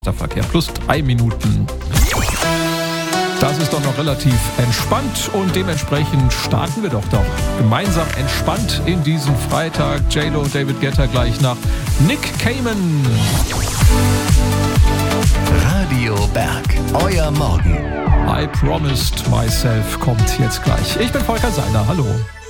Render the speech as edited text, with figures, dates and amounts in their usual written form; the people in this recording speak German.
Verkehr plus 3 Minuten. Das ist doch noch relativ entspannt und dementsprechend starten wir doch gemeinsam entspannt in diesen Freitag. J-Lo und David Guetta gleich nach Nick Cayman. Radio Berg, euer Morgen. I Promised Myself kommt jetzt gleich. Ich bin Volker Seiler, hallo.